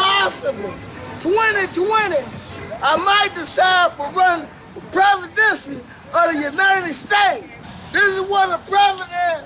possibly 2020, I might decide to run for presidency of the United States. This is what the president